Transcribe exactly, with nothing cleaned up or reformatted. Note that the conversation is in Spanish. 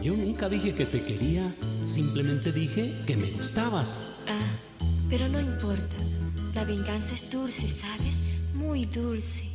Yo nunca dije que te quería, simplemente dije que me gustabas. Ah, pero no importa. La venganza es dulce, ¿sabes? Muy dulce.